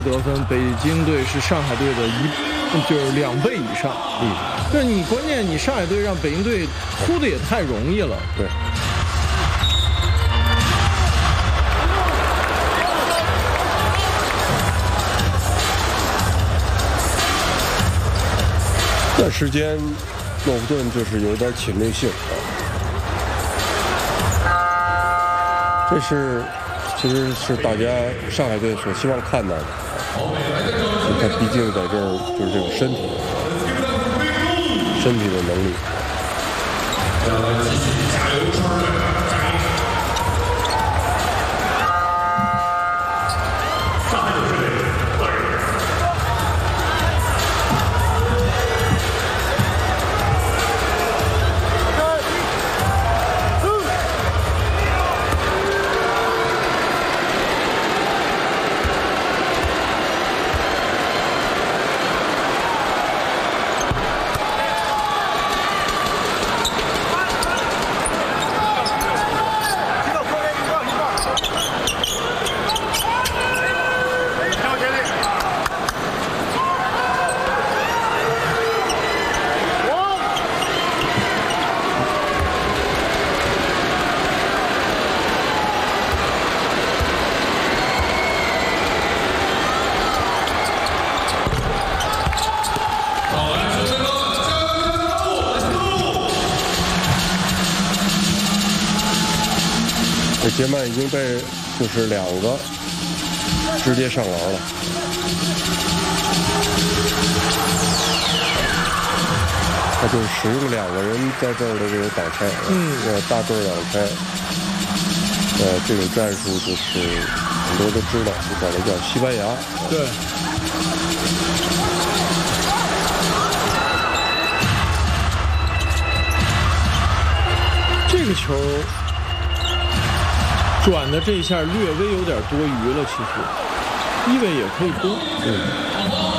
得分，北京队是上海队的就是2倍以上。但你关键你上海队让北京队突的也太容易了。 对。这段时间，诺福顿就是有点侵略性这是其实是大家上海队所希望看到的。他毕竟在这儿就是这个身体的能力。继续加油！杰曼已经被就是2个直接上篮了，他就使用2个人在这儿的这个挡拆，大个挡拆，这种战术就是很多都知道，就管它叫西班牙。 对。这个球。转的这一下略微有点多余了，其实1位也可以多。